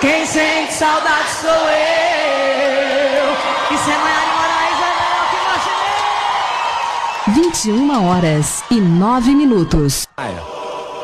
Quem sente saudade sou eu. E sem Maiara Moraes é melhor que Martinez. 21h09.